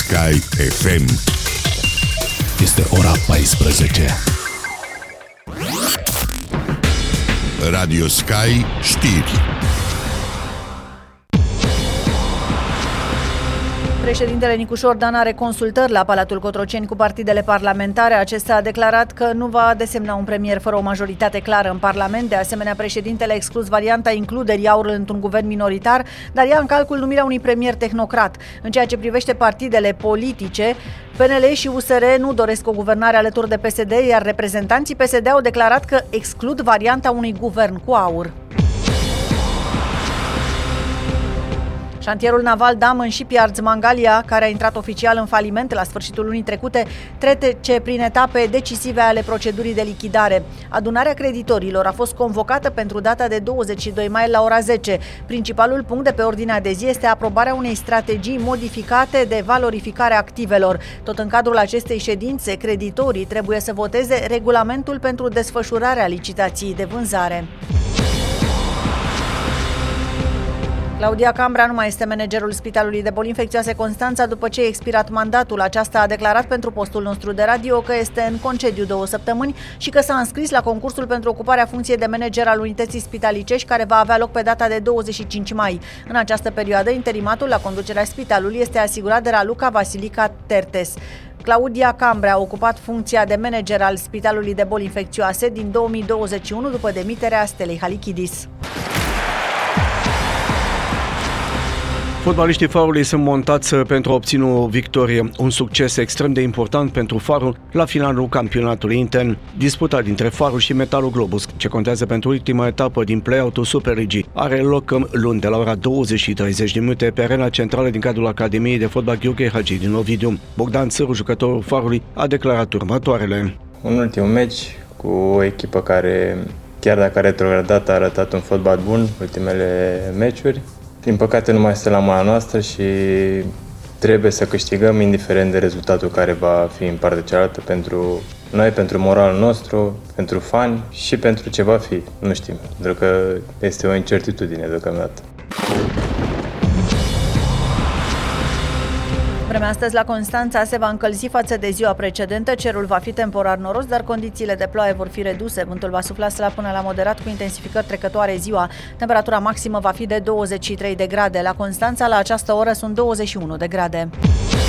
Sky FM. Este ora 14. Radio Sky știri. Președintele Nicușor Dan are consultări la Palatul Cotroceni cu partidele parlamentare. Acesta a declarat că nu va desemna un premier fără o majoritate clară în Parlament. De asemenea, președintele a exclus varianta includerii AUR într-un guvern minoritar, dar ia în calcul numirea unui premier tehnocrat. În ceea ce privește partidele politice, PNL și USR nu doresc o guvernare alături de PSD, iar reprezentanții PSD au declarat că exclud varianta unui guvern cu AUR. Șantierul naval Dammăn Shipyards Mangalia, care a intrat oficial în faliment la sfârșitul lunii trecute, trece prin etape decisive ale procedurii de lichidare. Adunarea creditorilor a fost convocată pentru data de 22 mai la ora 10. Principalul punct de pe ordinea de zi este aprobarea unei strategii modificate de valorificare a activelor. Tot în cadrul acestei ședințe, creditorii trebuie să voteze regulamentul pentru desfășurarea licitației de vânzare. Claudia Cambra nu mai este managerul Spitalului de Boli Infecțioase Constanța după ce a expirat mandatul. Aceasta a declarat pentru postul nostru de radio că este în concediu 2 săptămâni și că s-a înscris la concursul pentru ocuparea funcției de manager al unității spitalicești, care va avea loc pe data de 25 mai. În această perioadă, interimatul la conducerea spitalului este asigurat de Raluca Vasilica Tertes. Claudia Cambra a ocupat funcția de manager al Spitalului de Boli Infecțioase din 2021 după demiterea Stelei Halichidis. Fotbaliștii Farului sunt montați pentru a obține o victorie, un succes extrem de important pentru Farul la finalul campionatului intern, disputat dintre Farul și Metalul Globus, ce contează pentru ultima etapă din play-out-ul Superligii. Are loc luni de la ora 20:30 pe arena centrală din cadrul Academiei de Fotbal Gheorghe Hagi din Ovidiu. Bogdan Țăru, jucătorul Farului, a declarat următoarele. Un ultim meci cu o echipă care, chiar dacă a retrogradat, a arătat un fotbal bun ultimele meciuri. Din păcate nu mai este la mâna noastră și trebuie să câștigăm indiferent de rezultatul care va fi în partea cealaltă pentru noi, pentru moralul nostru, pentru fani și pentru ce va fi. Nu știm, pentru că este o incertitudine deocamdată. Vremea astăzi la Constanța se va încălzi față de ziua precedentă, cerul va fi temporar noros, dar condițiile de ploaie vor fi reduse. Vântul va sufla slab până la moderat cu intensificări trecătoare ziua. Temperatura maximă va fi de 23 de grade. La Constanța la această oră sunt 21 de grade.